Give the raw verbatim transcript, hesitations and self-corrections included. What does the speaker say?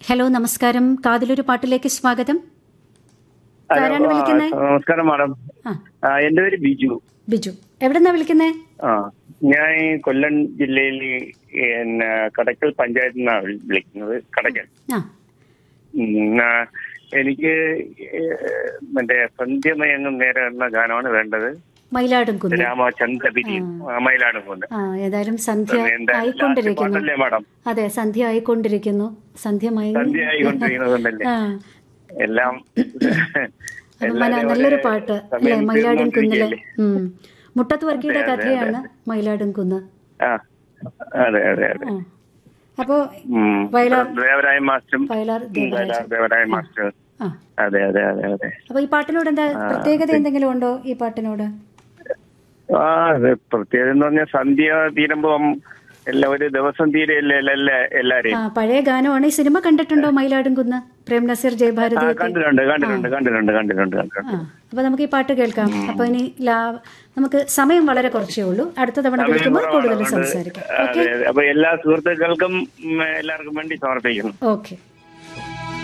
Hello, നമസ്കാരം. കാതിലൊരു പാട്ടിലേക്ക് സ്വാഗതം. ആരാണ് വിളിക്കുന്നത്? നമസ്കാരം മാഡം. എന്റെ പേര് ബിജു. ബിജു, എവിടെന്നാ വിളിക്കുന്നേ? ആ ഞാൻ കൊല്ലം ജില്ലയിൽ പിന്നെ കടക്കൽ പഞ്ചായത്തിൽ നിന്നാണ് വിളിക്കുന്നത്. കടക്കൽ. എനിക്ക് മറ്റേ സന്ധ്യമയങ്ങും നേരെ എന്ന ഗാനമാണ് വേണ്ടത്. മയിലാടും കുന്ന്. രാമചന്ദ്രപിരി മയിലാടും കുന്ന്. ഏതായാലും സന്ധ്യ ആയിക്കൊണ്ടിരിക്കുന്നു. മാഡം, അതെ, സന്ധ്യ ആയിക്കൊണ്ടിരിക്കുന്നു. സന്ധ്യ സന്ധ്യ ആയിക്കൊണ്ടിരിക്കുന്നതുകൊണ്ടല്ലേ എല്ലാം. നല്ലൊരു പാട്ട് അല്ലേ, മയിലാടും കുന്നിലെ. മുട്ടത്ത് വർക്കിയുടെ കഥയാണ് മയിലാടും കുന്ന്. അതെ അതെ അതെ. അപ്പോ വയലാർ ദേവരായ മാസ്റ്ററും ദേവരായ മാസ്റ്റർ. അതെ അതെ അതെ അതെ. അപ്പൊ ഈ പാട്ടിനോട് എന്താ പ്രത്യേകത എന്തെങ്കിലും ഉണ്ടോ ഈ പാട്ടിനോട്? ആ പ്രത്യേകത എന്ന് പറഞ്ഞാൽ സന്ധ്യ തീരുമ്പോ എല്ലാ ഒരു ദിവസം തീരെയല്ലേ എല്ലാരെയും. പഴയ ഗാനമാണ്. ഈ സിനിമ കണ്ടിട്ടുണ്ടോ മയിലാടും കുന്ന്? പ്രേം നസീർ, ജയഭാരതി. കണ്ടിട്ടുണ്ട് കണ്ടിട്ടുണ്ട് കണ്ടിട്ടുണ്ട് കണ്ടിട്ടുണ്ട് കണ്ടിട്ടുണ്ട്. അപ്പൊ നമുക്ക് ഈ പാട്ട് കേൾക്കാം. അപ്പൊ ഇനി നമുക്ക് സമയം വളരെ കുറച്ചേ ഉള്ളൂ. അടുത്ത തവണ വിളിക്കുമ്പോൾ കൂടുതൽ സംസാരിക്കാം. അപ്പൊ എല്ലാ സുഹൃത്തുക്കൾക്കും എല്ലാവർക്കും വേണ്ടി സമർപ്പിക്കുന്നു. ഓക്കെ.